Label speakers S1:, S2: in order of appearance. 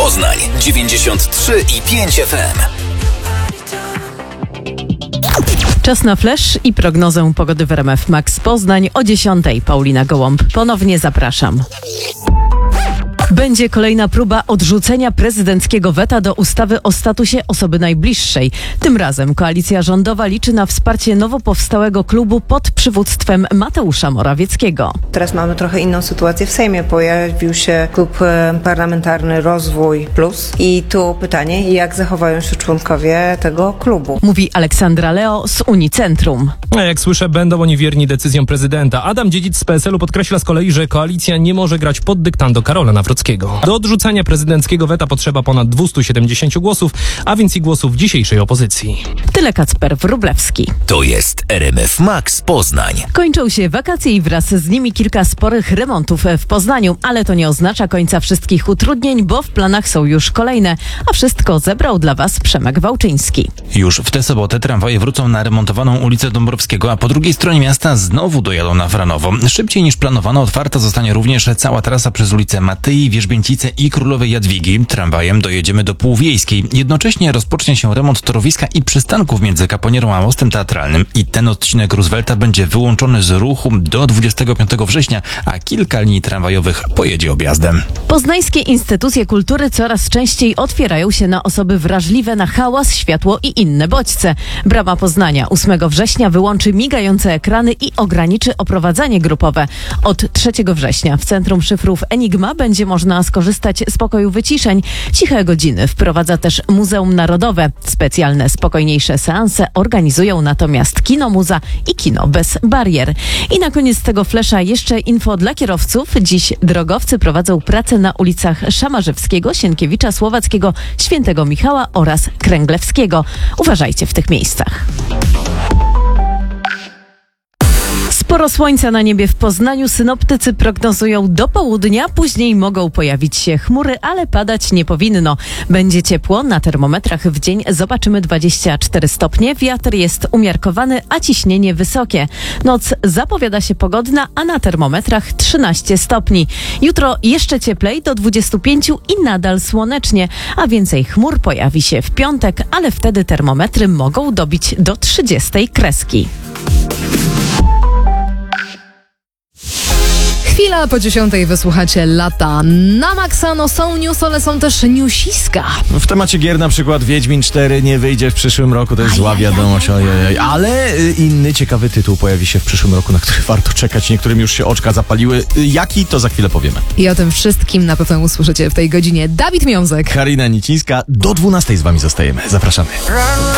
S1: Poznań 93,5 FM.
S2: Czas na flash i prognozę pogody w RMF Max Poznań o 10:00. Paulina Gołąb. Ponownie zapraszam. Będzie kolejna próba odrzucenia prezydenckiego weta do ustawy o statusie osoby najbliższej. Tym razem koalicja rządowa liczy na wsparcie nowo powstałego klubu pod przywództwem Mateusza Morawieckiego.
S3: Teraz mamy trochę inną sytuację w Sejmie. Pojawił się klub parlamentarny Rozwój Plus i tu pytanie, jak zachowają się członkowie tego klubu.
S2: Mówi Aleksandra Leo z Unicentrum.
S4: Jak słyszę, będą oni wierni decyzjom prezydenta. Adam Dziedzic z PSL-u podkreśla z kolei, że koalicja nie może grać pod dyktando Karola Nawrockiego. Do odrzucenia prezydenckiego weta potrzeba ponad 270 głosów, a więc i głosów dzisiejszej opozycji.
S2: Tyle Kacper Wróblewski.
S1: To jest RMF Max Poznań.
S2: Kończą się wakacje i wraz z nimi kilka sporych remontów w Poznaniu, ale to nie oznacza końca wszystkich utrudnień, bo w planach są już kolejne, a wszystko zebrał dla Was Przemek Wałczyński.
S5: Już w tę sobotę tramwaje wrócą na remontowaną ulicę Dąbrowskiego, a po drugiej stronie miasta znowu dojadą na Wranowo. Szybciej niż planowano otwarta zostanie również cała trasa przez ulicę Matyi, Wierzbięcice i Królowej Jadwigi. Tramwajem dojedziemy do Półwiejskiej. Jednocześnie rozpocznie się remont torowiska i przystanków między Kaponierą a Mostem Teatralnym i ten odcinek Roosevelta będzie wyłączony z ruchu do 25 września, a kilka linii tramwajowych pojedzie objazdem.
S2: Poznańskie instytucje kultury coraz częściej otwierają się na osoby wrażliwe na hałas, światło i inne bodźce. Brama Poznania 8 września wyłączy migające ekrany i ograniczy oprowadzanie grupowe. Od 3 września w Centrum Szyfrów Enigma będzie można skorzystać z pokoju wyciszeń. Ciche godziny wprowadza też Muzeum Narodowe. Specjalne, spokojniejsze seanse organizują natomiast Kino Muza i Kino Bez Barier. I na koniec tego flesza jeszcze info dla kierowców. Dziś drogowcy prowadzą pracę na ulicach Szamarzewskiego, Sienkiewicza, Słowackiego, Świętego Michała oraz Kręglewskiego. Uważajcie w tych miejscach. Sporo słońca na niebie w Poznaniu. Synoptycy prognozują do południa. Później mogą pojawić się chmury, ale padać nie powinno. Będzie ciepło. Na termometrach w dzień zobaczymy 24 stopnie. Wiatr jest umiarkowany, a ciśnienie wysokie. Noc zapowiada się pogodna, a na termometrach 13 stopni. Jutro jeszcze cieplej do 25 i nadal słonecznie, a więcej chmur pojawi się w piątek, ale wtedy termometry mogą dobić do 30 kreski.
S6: Chwila po 10:00 wysłuchacie Lata na maksa. No są news, ale są też newsiska.
S7: W temacie gier na przykład Wiedźmin 4 nie wyjdzie w przyszłym roku, to jest zła wiadomość, ale inny ciekawy tytuł pojawi się w przyszłym roku, na który warto czekać. Niektórym już się oczka zapaliły. Jaki, to za chwilę powiemy.
S6: I o tym wszystkim na pewno usłyszycie w tej godzinie. Dawid Miązek,
S7: Karina Nicińska, do 12:00 z wami zostajemy. Zapraszamy.